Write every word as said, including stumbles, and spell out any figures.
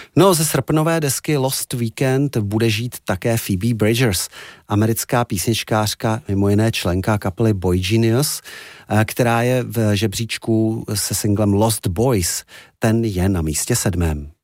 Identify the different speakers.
Speaker 1: No, ze srpnové desky Lost Weekend bude žít také Phoebe Bridgers, americká písničkářka, mimo jiné členka kapely Boy Genius, která je v žebříčku se singlem Lost Boys. Ten je na místě sedmém.